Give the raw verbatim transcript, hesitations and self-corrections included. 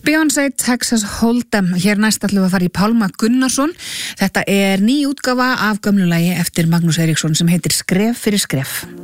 Beyoncé, Texas Hold'em. Hér næst ætlum við að fara í Pálma Gunnarsson. Þetta er ný útgáfa af gömlu lagi eftir Magnús Eiríksson sem heitir Skref fyrir skref.